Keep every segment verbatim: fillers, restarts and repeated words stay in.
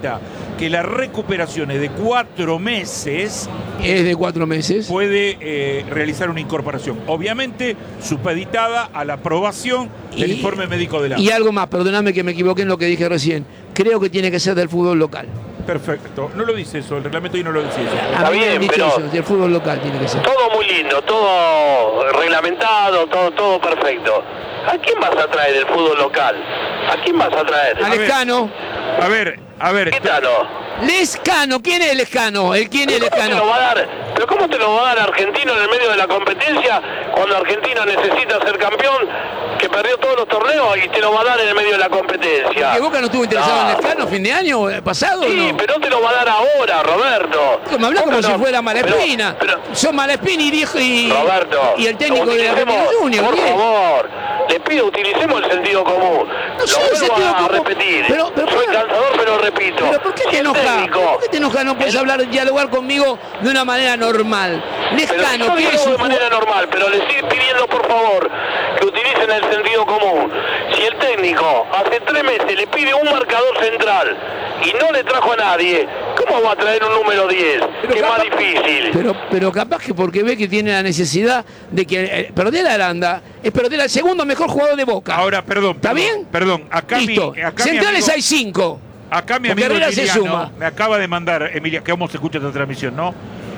habilita que la recuperación es de cuatro meses. Es de cuatro meses. Puede eh, realizar una incorporación. Obviamente, supeditada a la aprobación del Y- informe médico del A F A. Y algo más, perdóname que me equivoqué en lo que dije recién. Creo que tiene que ser del fútbol local. Perfecto. No lo dice eso, el reglamento hoy no lo dice eso. A mí me han bien, dicho pero- eso, del fútbol local tiene que ser. Todo muy lindo, todo reglamentado, todo, todo perfecto. ¿A quién vas a traer el fútbol local? ¿A quién vas a traer? A Lescano. A ver, a ver. ¿Qué tal? no? Lescano, ¿quién es Lescano? ¿El quién es ¿Cómo te lo Lescano? va a dar? ¿Pero cómo te lo va a dar Argentino en el medio de la competencia cuando Argentina necesita ser campeón, que perdió todos los torneos y te lo va a dar en el medio de la competencia? ¿Que Boca no estuvo interesado No. en Lescano a fin de año eh, pasado o Sí, no? pero no te lo va a dar ahora, Roberto. Me habla como Boca si no- fuera Malespina. pero- Son Malespina y dijo y, Roberto, y el técnico de utilicemos, Argentina Junior. por bien. favor, le pido, utilicemos el sentido común. No sé Lo el vuelvo sentido a común, repetir. pero- pero- Soy pero- cansador, pero repito. ¿Pero por qué Si te el enojas? técnico- ¿Por qué te enojas? No puedes el- hablar, dialogar conmigo de una manera normal. Pero Lescano, yo ¿qué digo es de un manera normal, pero les estoy pidiendo por favor que utilicen el sentido común. Si el técnico hace tres meses le pide un marcador central y no le trajo a nadie, ¿cómo va a traer un número diez? Pero Que es más capaz- difícil. Pero, pero capaz que porque ve que tiene la necesidad de que eh, perder a Aranda es perder al segundo mejor jugador de Boca. Ahora, perdón. ¿Está perdón, bien? Perdón. Acá Listo. mi, acá mi Centrales amigo- hay cinco. Acá mi Porque amigo Herrera se Emiliano suma. me acaba de mandar, Emilia, que vamos a escuchar esta transmisión, ¿no?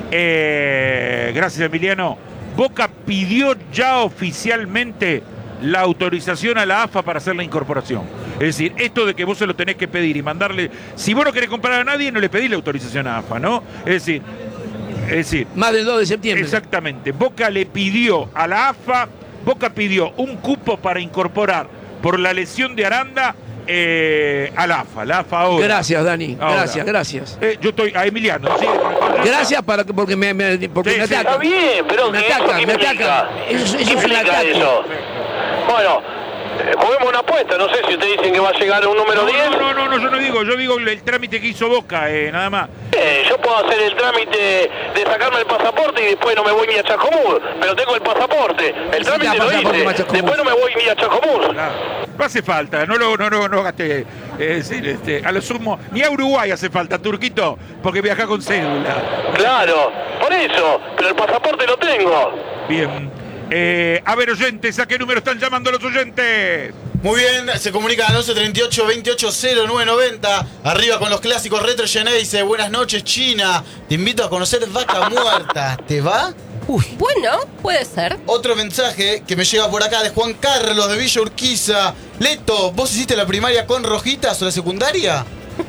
Eh, gracias, Emiliano. Boca pidió ya oficialmente la autorización a la A F A para hacer la incorporación. Es decir, esto de que vos se lo tenés que pedir y mandarle... Si vos no querés comprar a nadie, no le pedís la autorización a A F A, ¿no? Es decir, es decir, Más del dos de septiembre. exactamente. Boca le pidió a la A F A, Boca pidió un cupo para incorporar por la lesión de Aranda eh, a la A F A. La A F A ahora. Gracias, Dani. Ahora. Gracias, gracias. Eh, yo estoy a Emiliano, ¿sí? Gracias para que- porque me, me- porque Sí, me sí, atacan. Está bien, pero Me ¿qué- atacan, ¿qué me implica? atacan. Eso- eso ¿Qué es un implica ataque. eso? Bueno, eh, juguemos una apuesta, no sé si ustedes dicen que va a llegar un número No, diez. no, no, no, no, yo no digo, yo digo el, el trámite que hizo Boca, eh, nada más. Eh, yo puedo hacer el trámite de sacarme el pasaporte y después no me voy ni a Chascomús, pero tengo el pasaporte. El Necesita trámite lo pasaporte para hice, Chascomús. después no me voy ni a Chascomús. Claro. No hace falta, no lo no, no, no gasté. Es decir, este, a lo sumo, ni a Uruguay hace falta, Turquito, porque viaja con cédula. Claro, por eso, pero el pasaporte lo tengo. Bien. Eh, a ver, oyentes, ¿a qué número están llamando los oyentes? Muy bien, se comunica al once treinta y ocho veintiocho cero nueve noventa. Arriba con los clásicos Retro Gené dice: buenas noches, China. Te invito a conocer Vaca Muerta. ¿Te va? Uy. Bueno, puede ser. Otro mensaje que me llega por acá de Juan Carlos de Villa Urquiza. Leto, ¿vos hiciste la primaria con rojitas o la secundaria?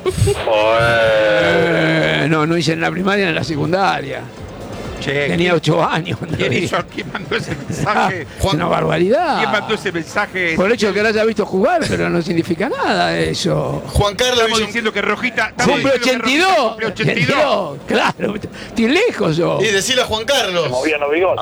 Eh, no, no hice en la primaria ni en la secundaria. Che, Tenía ocho años. ¿quién, hizo, ¿Quién mandó ese mensaje? Es una barbaridad. ¿Quién mandó ese mensaje? Por el hecho de que lo haya visto jugar, pero no significa nada eso. Juan Carlos de Estamos Villa diciendo que Rojita... estamos Cumple diciendo que ochenta y Rojita dos. cumple ochenta y dos. Claro, estoy lejos yo. Y decirle a Juan Carlos los bigotes.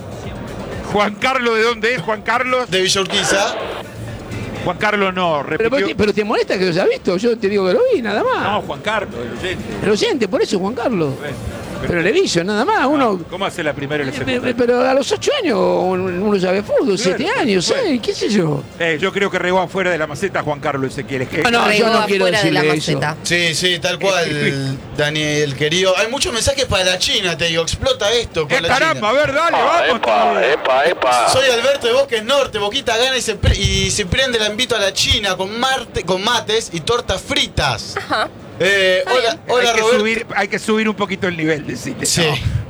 Juan Carlos, ¿de dónde es Juan Carlos? de Villa Urquiza. Juan Carlos no, Pero, repitió. pero te molesta que lo haya visto, yo te digo que lo vi, nada más. No, Juan Carlos, el oyente. El oyente, por eso Juan Carlos. Pero le hizo, nada más. Uno. ¿Cómo hace la primera y la Eh, segunda? Pero a los ocho años uno sabe fútbol, siete Claro, años, bueno. seis, qué sé yo. Eh, yo creo que regó afuera de la maceta Juan Carlos Ezequiel. Es que- No, no, Regó yo no quiero afuera de la decirle eso. maceta. Sí, sí, tal cual, Daniel, querido. Hay muchos mensajes para la China, te digo. Explota esto con Eh, la caramba, a China. ver, dale, Ah, vamos. epa, epa, epa. Soy Alberto de Bosques Norte, Boquita gana y se, pre- y se prende la invito a la China con, marte, con mates y tortas fritas. Ajá. Eh, Está hola, bien. hola hay, que Roberto. subir, hay que subir un poquito el nivel, decirle. Sí.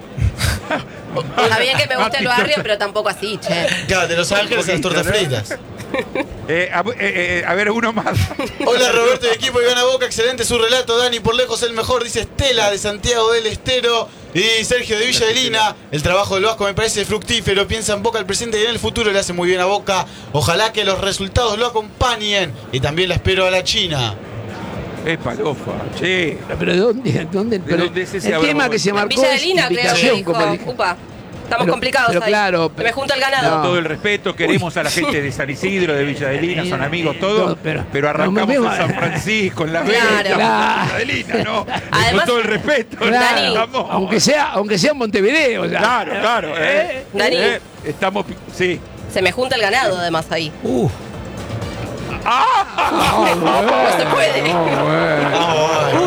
Está bien que me guste el Mati, barrio, pero tampoco así, che. Claro, de Los Ángeles a las tortas poquito, ¿no? fritas. Eh, a, eh, eh, a ver, uno más. Hola Roberto de equipo y gana Boca, excelente su relato, Dani, por lejos el mejor, dice Estela de Santiago del Estero y Sergio de Villa de Lina. El trabajo del Vasco me parece fructífero, piensa en Boca el presente y en el futuro le hace muy bien a Boca. Ojalá que los resultados lo acompañen y también la espero a la China. Es palofa, che. Pero ¿de dónde? ¿Dónde? Pero dónde es ese el tema Abramovich? que se marcó Villa de es Lina, creo que invitación, dijo. como el- Upa, estamos Pero- complicados pero ahí. claro, Se me pero- junta el ganado. No. Todo el respeto, queremos a la gente de San Isidro, de Villa de Lina, son amigos todos, No, pero- pero, arrancamos no, me- en San Francisco, en la Vega, Claro. Villa de Lina, ¿no? Además- Con todo el respeto. Claro, estamos- aunque sea, aunque sea en Montevideo. ya. Claro, claro. Eh, Dani. eh, estamos, sí. Se me junta el ganado, además, ahí. Uf. ¡Ah! No se puede. No, bueno. Vamos,